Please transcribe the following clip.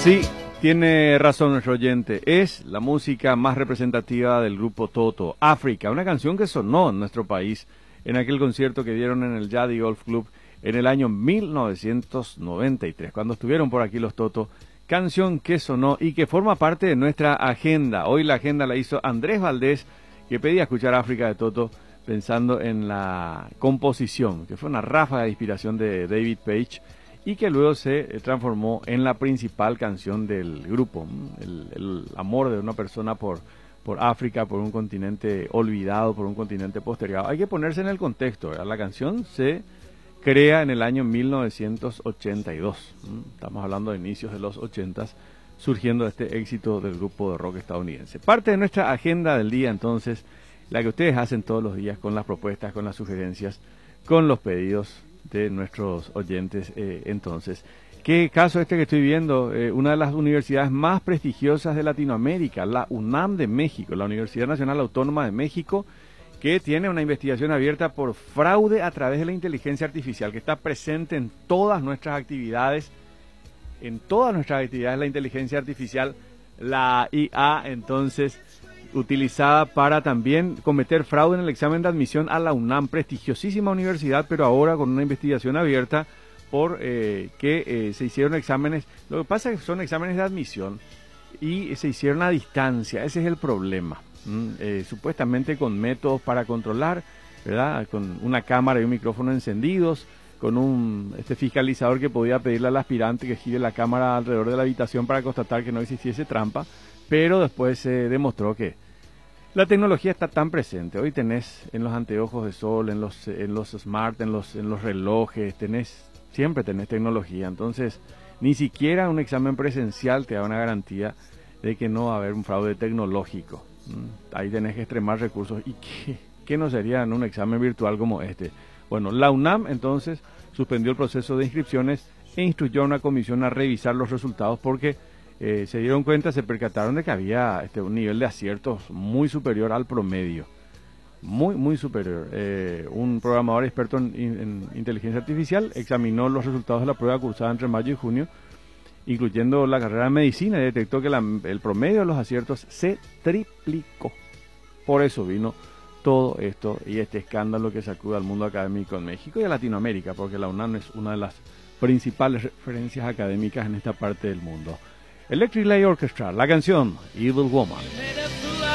Sí, tiene razón nuestro oyente. Es la música más representativa del grupo Toto, África, una canción que sonó en nuestro país en aquel concierto que dieron en el Yadi Golf Club en el año 1993, cuando estuvieron por aquí los Toto, canción que sonó y que forma parte de nuestra agenda. Hoy la agenda la hizo Andrés Valdés, que pedía escuchar África de Toto pensando en la composición, que fue una ráfaga de inspiración de David Page, y que luego se transformó en la principal canción del grupo. El amor de una persona por África, por un continente olvidado, por un continente postergado. Hay que ponerse en el contexto, ¿verdad? La canción se crea en el año 1982. Estamos hablando de inicios de los 80s, surgiendo este éxito del grupo de rock estadounidense. Parte de nuestra agenda del día, entonces, la que ustedes hacen todos los días con las propuestas, con las sugerencias, con los pedidos de nuestros oyentes. Entonces, ¿qué caso este que estoy viendo? Una de las universidades más prestigiosas de Latinoamérica, la UNAM de México, la Universidad Nacional Autónoma de México, que tiene una investigación abierta por fraude a través de la inteligencia artificial, que está presente en todas nuestras actividades. En todas nuestras actividades la inteligencia artificial, la IA, entonces, utilizada para también cometer fraude en el examen de admisión a la UNAM, prestigiosísima universidad, pero ahora con una investigación abierta por que se hicieron exámenes. Lo que pasa es que son exámenes de admisión y se hicieron a distancia, ese es el problema. Supuestamente con métodos para controlar, ¿verdad? Con una cámara y un micrófono encendidos, con un fiscalizador que podía pedirle al aspirante que gire la cámara alrededor de la habitación para constatar que no existiese trampa, pero después se demostró que la tecnología está tan presente. Hoy tenés en los anteojos de sol, en los smart, en los relojes, siempre tenés tecnología. Entonces, ni siquiera un examen presencial te da una garantía de que no va a haber un fraude tecnológico. Ahí tenés que extremar recursos. ¿Y qué no sería en un examen virtual como este? Bueno, la UNAM entonces suspendió el proceso de inscripciones e instruyó a una comisión a revisar los resultados porque se dieron cuenta, se percataron de que había un nivel de aciertos muy superior al promedio. Muy superior. Un programador experto en inteligencia artificial examinó los resultados de la prueba cursada entre mayo y junio, incluyendo la carrera de medicina, y detectó que el promedio de los aciertos se triplicó. Por eso vino todo esto y este escándalo que sacude al mundo académico en México y a Latinoamérica, porque la UNAM es una de las principales referencias académicas en esta parte del mundo. Electric Light Orchestra, la canción Evil Woman.